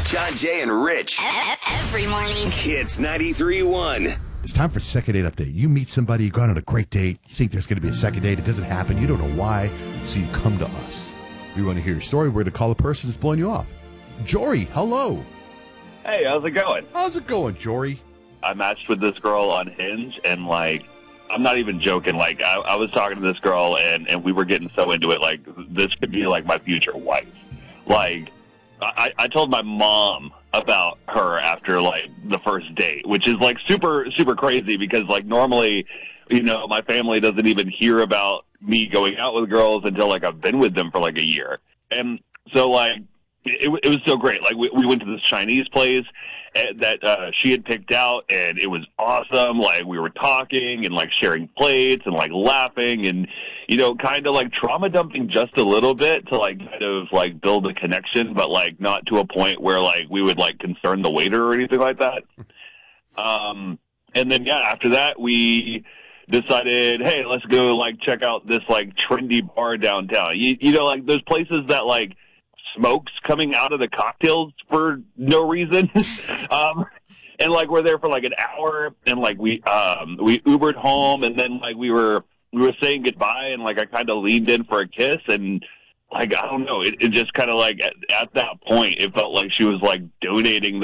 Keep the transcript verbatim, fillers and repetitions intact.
John, Jay, and Rich. Every morning. Hits ninety-three point one. It's time for second date update. You meet somebody, you go out on a great date, you think there's going to be a second date, it doesn't happen, you don't know why, so you come to us. We want to hear your story. We're going to call the person that's blowing you off. Jory, hello. Hey, how's it going? How's it going, Jory? I matched with this girl on Hinge, and, like, I'm not even joking. Like, I, I was talking to this girl, and, and we were getting so into it. Like, this could be, like, my future wife. Like, I, I told my mom about her after, like, the first date, which is, like, super, super crazy because, like, normally, you know, my family doesn't even hear about me going out with girls until, like, I've been with them for, like, a year. And so, like, it, it was so great. Like, we, we went to this Chinese place that uh, she had picked out, and it was awesome. Like, we were talking and, like, sharing plates and, like, laughing and, you know, kind of, like, trauma dumping just a little bit to, like, kind of, like, build a connection, but, like, not to a point where, like, we would, like, concern the waiter or anything like that. Um, and then, yeah, after that, we decided, hey, let's go, like, check out this, like, trendy bar downtown. You, you know, like, those places that, like, smokes coming out of the cocktails for no reason. um, and like, we're there for like an hour, and like we, um, we Ubered home, and then like we were, we were saying goodbye, and like I kind of leaned in for a kiss, and like, I don't know, it, it just kind of like at, at that point, it felt like she was like donating